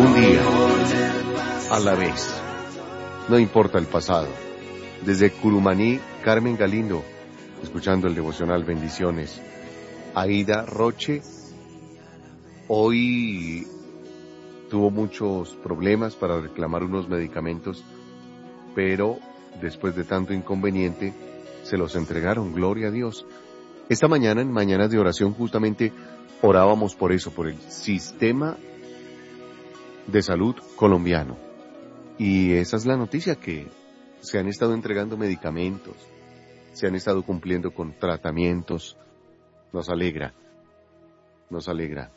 Un día a la vez. No importa el pasado. Desde Curumaní, Carmen Galindo, escuchando el devocional Bendiciones. Aida Roche, hoy tuvo muchos problemas para reclamar unos medicamentos, pero después de tanto inconveniente, se los entregaron, gloria a Dios. Esta mañana, en Mañanas de Oración, justamente orábamos por eso, por el sistema de salud colombiano. Y esa es la noticia, que se han estado entregando medicamentos, se han estado cumpliendo con tratamientos. Nos alegra, nos alegra.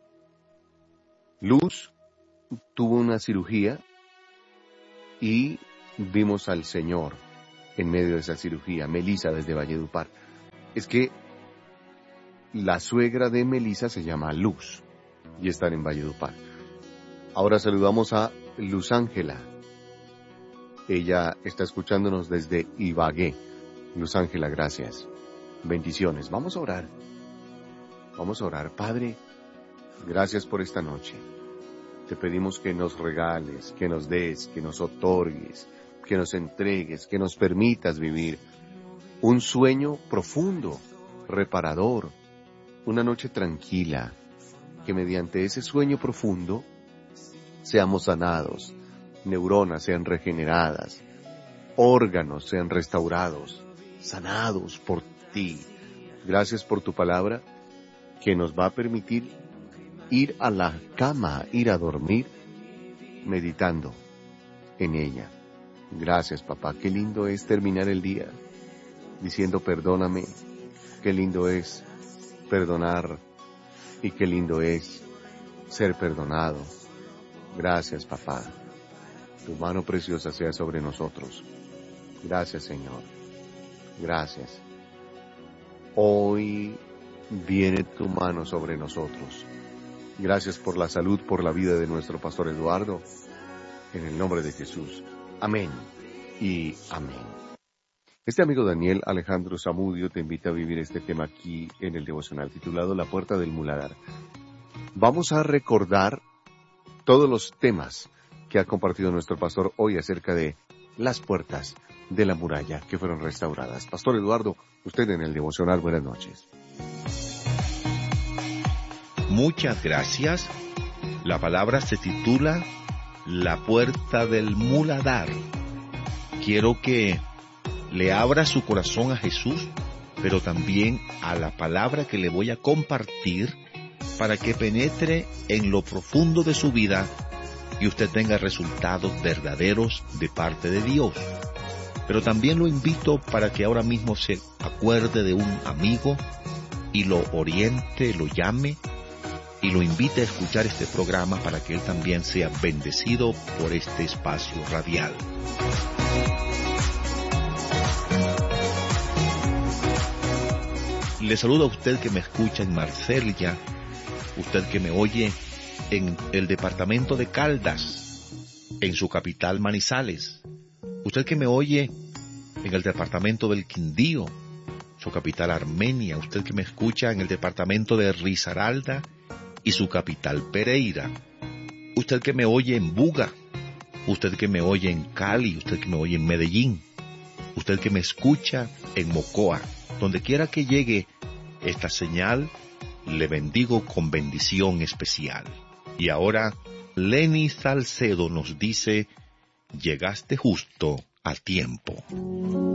Luz tuvo una cirugía y vimos al Señor en medio de esa cirugía. Melissa desde Valledupar. Es que la suegra de Melissa se llama Luz y están en Valledupar. Ahora saludamos a Luz Ángela. Ella está escuchándonos desde Ibagué. Luz Ángela, gracias. Bendiciones. Vamos a orar. Vamos a orar. Padre, gracias por esta noche. Te pedimos que nos regales, que nos des, que nos otorgues, que nos entregues, que nos permitas vivir un sueño profundo, reparador, una noche tranquila, que mediante ese sueño profundo seamos sanados, neuronas sean regeneradas, órganos sean restaurados, sanados por ti. Gracias por tu palabra, que nos va a permitir ir a la cama, ir a dormir, meditando en ella. Gracias, papá. Qué lindo es terminar el día diciendo perdóname. Qué lindo es perdonar y qué lindo es ser perdonado. Gracias, papá. Tu mano preciosa sea sobre nosotros. Gracias, Señor. Gracias. Hoy viene tu mano sobre nosotros. Gracias por la salud, por la vida de nuestro pastor Eduardo. En el nombre de Jesús. Amén y amén. Este amigo Daniel Alejandro Zamudio te invita a vivir este tema aquí en el devocional titulado La Puerta del Muladar. Vamos a recordar todos los temas que ha compartido nuestro pastor hoy acerca de las puertas de la muralla que fueron restauradas. Pastor Eduardo, usted en el devocional, buenas noches. Muchas gracias. La palabra se titula La Puerta del Muladar. Quiero que le abra su corazón a Jesús, pero también a la palabra que le voy a compartir para que penetre en lo profundo de su vida y usted tenga resultados verdaderos de parte de Dios. Pero también lo invito para que ahora mismo se acuerde de un amigo y lo oriente, lo llame y lo invite a escuchar este programa para que él también sea bendecido por este espacio radial. Le saludo a usted que me escucha en Marsella, usted que me oye en el departamento de Caldas, en su capital Manizales, usted que me oye en el departamento del Quindío, su capital Armenia, usted que me escucha en el departamento de Risaralda y su capital Pereira, usted que me oye en Buga, usted que me oye en Cali, usted que me oye en Medellín, usted que me escucha en Mocoa, donde quiera que llegue esta señal, le bendigo con bendición especial. Y ahora, Lenny Salcedo nos dice, llegaste justo a tiempo.